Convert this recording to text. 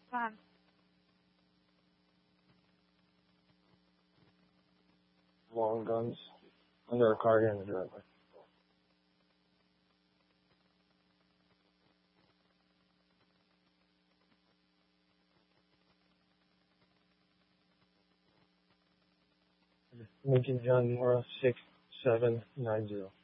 Fine. Long guns. Under a car here in the driveway. Lincoln John Mora 6790.